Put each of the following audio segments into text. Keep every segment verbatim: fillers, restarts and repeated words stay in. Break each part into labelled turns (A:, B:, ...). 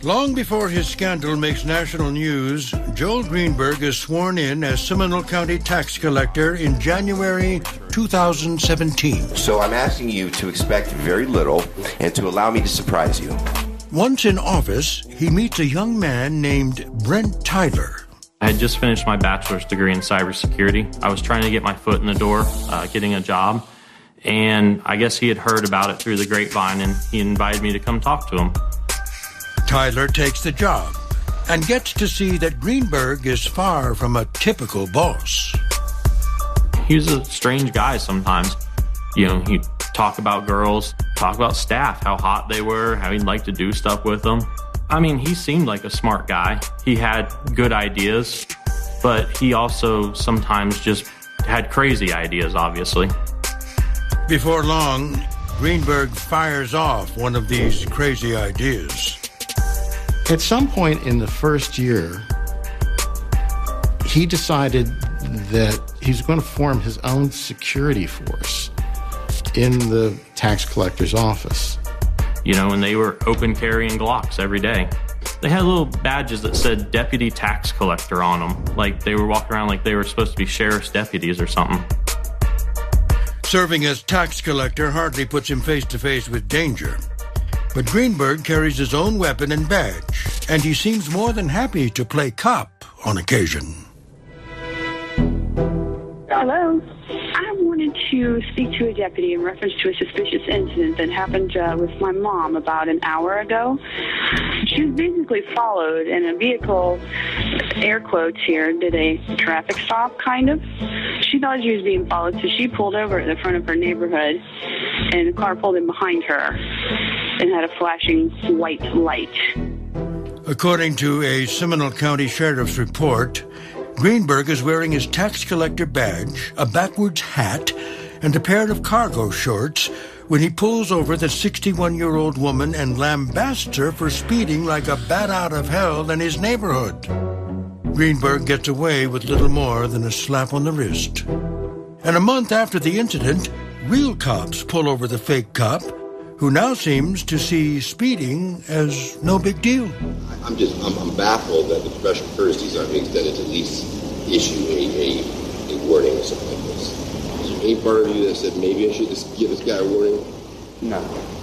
A: Long before his scandal makes national news, Joel Greenberg is sworn in as Seminole County tax collector in January two thousand seventeen.
B: So I'm asking you to expect very little and to allow me to surprise you.
A: Once in office, he meets a young man named Brent Tyler.
C: I had just finished my bachelor's degree in cybersecurity. I was trying to get my foot in the door, uh, getting a job, and I guess he had heard about it through the grapevine, and he invited me to come talk to him.
A: Tyler takes the job and gets to see that Greenberg is far from a typical boss.
C: He was a strange guy sometimes. You know, he'd talk about girls, talk about staff, how hot they were, how he'd like to do stuff with them. I mean, he seemed like a smart guy. He had good ideas, but he also sometimes just had crazy ideas, obviously.
A: Before long, Greenberg fires off one of these crazy ideas.
D: At some point in the first year, he decided that he was going to form his own security force in the tax collector's office.
C: You know, and they were open carrying Glocks every day. They had little badges that said deputy tax collector on them. Like they were walking around like they were supposed to be sheriff's deputies or something.
A: Serving as tax collector hardly puts him face to face with danger. But Greenberg carries his own weapon and badge, and he seems more than happy to play cop on occasion.
E: Hello. I wanted to speak to a deputy in reference to a suspicious incident that happened uh, with my mom about an hour ago. She was basically followed, and a vehicle, air quotes here, did a traffic stop, kind of. She thought she was being followed, so she pulled over at the front of her neighborhood, and the car pulled in behind her and had a flashing white light.
A: According to a Seminole County Sheriff's report, Greenberg is wearing his tax collector badge, a backwards hat, and a pair of cargo shorts when he pulls over the sixty-one-year-old woman and lambasts her for speeding like a bat out of hell in his neighborhood. Greenberg gets away with little more than a slap on the wrist. And a month after the incident, real cops pull over the fake cop, who now seems to see speeding as no big deal.
F: I'm just, I'm, I'm baffled that the professional courtesies aren't being extended to at least issue a, a, a warning or something like this. Is there any part of you that said maybe I should just give this guy a warning?
G: No.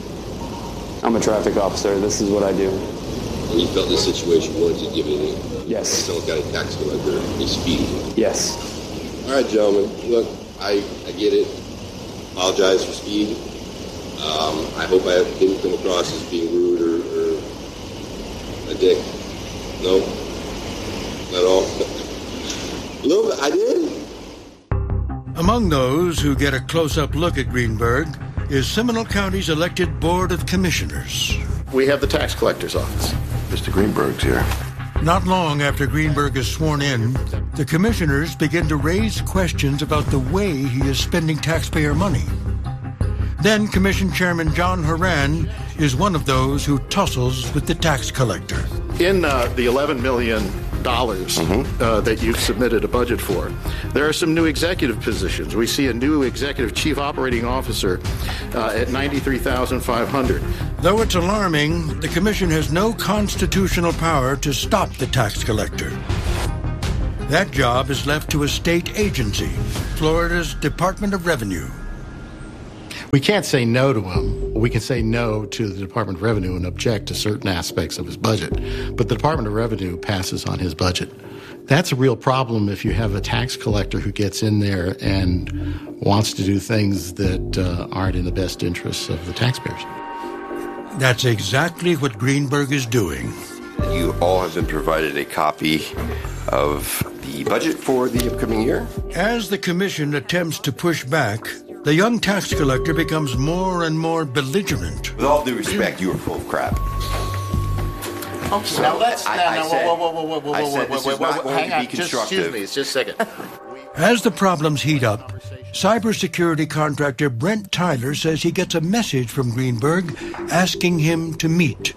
G: I'm a traffic officer. This is what I do.
F: And you felt this situation wanted to give it a
G: yes.
F: Seminole County tax collector a speed?
G: Yes.
F: All right, gentlemen. Look, I, I get it. Apologize for speed. Um, I hope I didn't come across as being rude or, or a dick. No? Not at all? A little bit, I did.
A: Among those who get a close-up look at Greenberg is Seminole County's elected Board of Commissioners.
D: We have the tax collector's office.
B: Mister Greenberg's here.
A: Not long after Greenberg is sworn in, the commissioners begin to raise questions about the way he is spending taxpayer money. Then Commission Chairman John Horan is one of those who tussles with the tax collector.
D: In uh, the eleven million dollars mm-hmm. uh, that you've submitted a budget for, there are some new executive positions. We see a new executive chief operating officer uh, at ninety-three thousand five hundred dollars.
A: Though it's alarming, the commission has no constitutional power to stop the tax collector. That job is left to a state agency, Florida's Department of Revenue.
D: We can't say no to him. We can say no to the Department of Revenue and object to certain aspects of his budget. But the Department of Revenue passes on his budget. That's a real problem if you have a tax collector who gets in there and wants to do things that uh, aren't in the best interests of the taxpayers.
A: That's exactly what Greenberg is doing.
B: You all have been provided a copy of the budget for the upcoming year.
A: As the commission attempts to push back, the young tax collector becomes more and more belligerent.
B: With all due respect, you are full of crap.
D: Okay, so now let's...
B: I,
D: now,
B: I
D: now,
B: said,
D: whoa, whoa, whoa, whoa, whoa,
B: I
D: whoa,
B: said
D: whoa,
B: this
D: whoa,
B: is
D: whoa,
B: not
D: whoa,
B: going
D: hang
B: to
D: on,
B: be
D: just
B: constructive.
D: excuse me, just a second.
A: As the problems heat up, cybersecurity contractor Brent Tyler says he gets a message from Greenberg asking him to meet.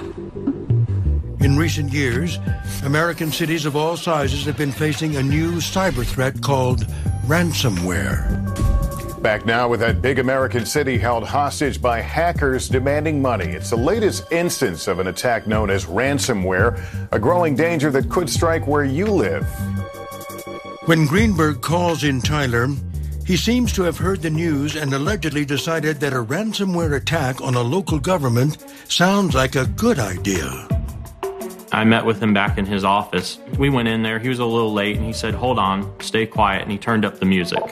A: In recent years, American cities of all sizes have been facing a new cyber threat called ransomware.
H: Back now with that big American city held hostage by hackers demanding money. It's the latest instance of an attack known as ransomware, a growing danger that could strike where you live.
A: When Greenberg calls in Tyler, he seems to have heard the news and allegedly decided that a ransomware attack on a local government sounds like a good idea.
C: I met with him back in his office. We went in there. He was a little late, and he said, "Hold on, stay quiet," and he turned up the music.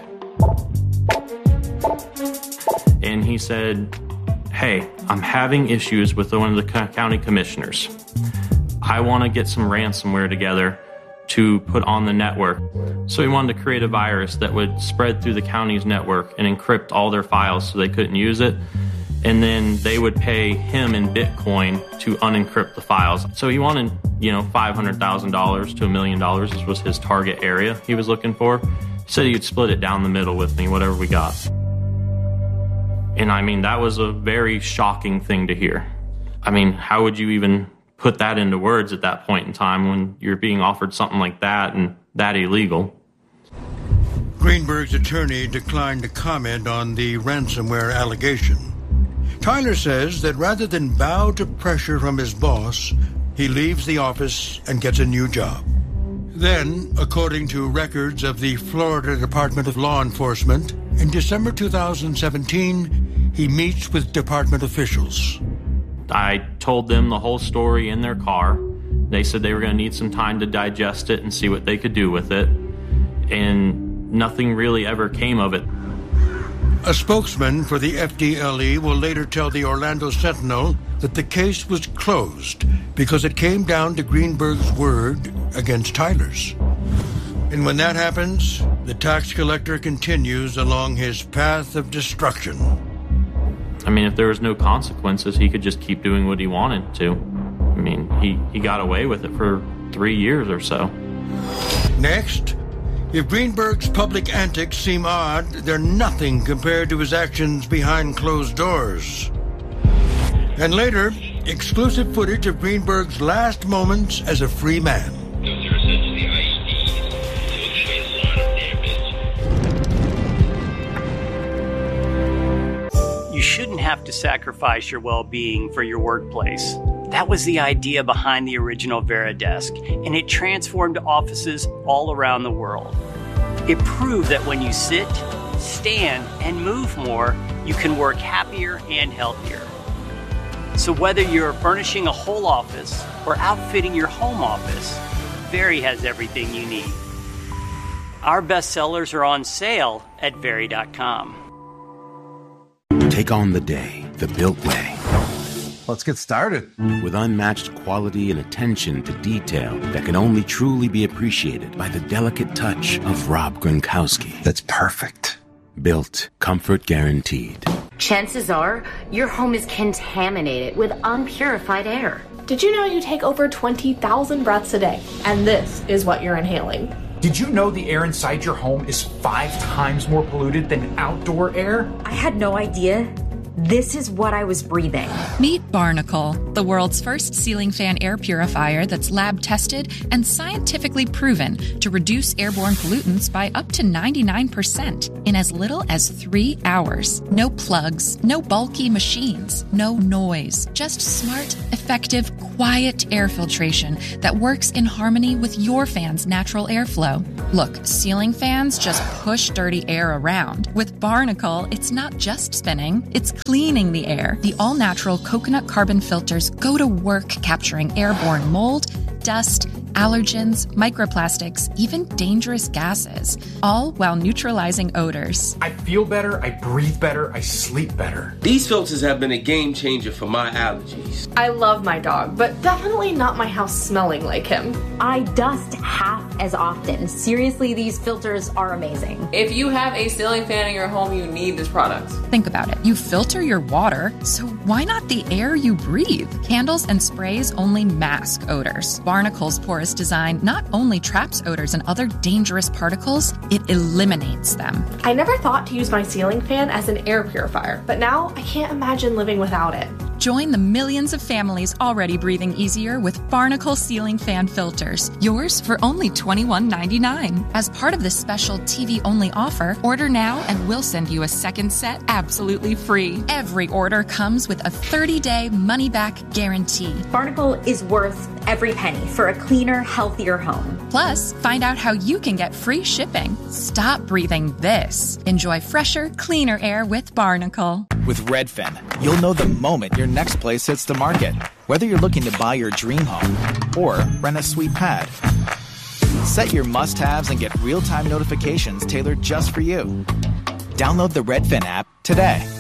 C: And he said, "Hey, I'm having issues with one of the county commissioners. I want to get some ransomware together to put on the network." So he wanted to create a virus that would spread through the county's network and encrypt all their files so they couldn't use it. And then they would pay him in Bitcoin to unencrypt the files. So he wanted, you know, five hundred thousand dollars to a million dollars. This was his target area he was looking for. He said he would split it down the middle with me, whatever we got. And I mean, that was a very shocking thing to hear. I mean, how would you even put that into words at that point in time when you're being offered something like that and that illegal?
A: Greenberg's attorney declined to comment on the ransomware allegation. Tyler says that rather than bow to pressure from his boss, he leaves the office and gets a new job. Then, according to records of the Florida Department of Law Enforcement, in December two thousand seventeen, he meets with department officials.
C: I told them the whole story in their car. They said they were going to need some time to digest it and see what they could do with it. And nothing really ever came of it.
A: A spokesman for the F D L E will later tell the Orlando Sentinel that the case was closed because it came down to Greenberg's word against Tyler's. And when that happens, the tax collector continues along his path of destruction.
C: I mean, if there was no consequences, he could just keep doing what he wanted to. I mean, he, he got away with it for three years or so.
A: Next, if Greenberg's public antics seem odd, they're nothing compared to his actions behind closed doors. And later, exclusive footage of Greenberg's last moments as a free man.
I: Those are essentially I E Ds. They will do a lot of damage.
J: You shouldn't have to sacrifice your well-being for your workplace. That was the idea behind the original Veridesk, and it transformed offices all around the world. It proved that when you sit, stand, and move more, you can work happier and healthier. So whether you're furnishing a whole office or outfitting your home office, Very has everything you need. Our best sellers are on sale at Very dot com.
K: Take on the day the Built way.
L: Let's get started.
K: With unmatched quality and attention to detail that can only truly be appreciated by the delicate touch of Rob Gronkowski.
L: That's perfect.
K: Built, comfort guaranteed.
M: Chances are your home is contaminated with unpurified air.
N: Did you know you take over twenty thousand breaths a day? And this is what you're inhaling.
O: Did you know the air inside your home is five times more polluted than outdoor air?
P: I had no idea. This is what I was breathing.
Q: Meet Barnacle, the world's first ceiling fan air purifier that's lab tested and scientifically proven to reduce airborne pollutants by up to ninety-nine percent in as little as three hours. No plugs, no bulky machines, no noise, just smart, effective, quiet air filtration that works in harmony with your fan's natural airflow. Look, ceiling fans just push dirty air around. With Barnacle, it's not just spinning, it's cleaning the air. The all-natural coconut carbon filters go to work capturing airborne mold, dust, allergens, microplastics, even dangerous gases, all while neutralizing odors.
O: I feel better, I breathe better, I sleep better.
R: These filters have been a game changer for my allergies.
N: I love my dog, but definitely not my house smelling like him.
P: I dust half as often. Seriously, these filters are amazing.
S: If you have a ceiling fan in your home, you need this product.
Q: Think about it. You filter your water, so why not the air you breathe? Candles and sprays only mask odors. Barnacle's porous design not only traps odors and other dangerous particles, it eliminates them.
N: I never thought to use my ceiling fan as an air purifier, but now I can't imagine living without it.
Q: Join the millions of families already breathing easier with Barnacle ceiling fan filters. Yours for only twenty-one ninety-nine. As part of this special T V-only offer, order now and we'll send you a second set absolutely free. Every order comes with a thirty-day money-back guarantee.
P: Barnacle is worth every penny for a cleaner, healthier home.
Q: Plus, find out how you can get free shipping. Stop breathing this. Enjoy fresher, cleaner air with Barnacle.
T: With Redfin, you'll know the moment your next place hits the market, whether you're looking to buy your dream home or rent a sweet pad. Set your must-haves and get real-time notifications tailored just for you. Download the Redfin app today.